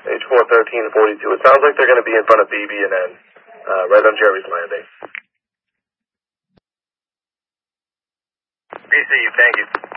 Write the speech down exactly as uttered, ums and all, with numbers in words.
H four thirteen forty-two. It sounds like they're going to be in front of B B and N, uh, right on Jerry's Landing. B C U, thank you.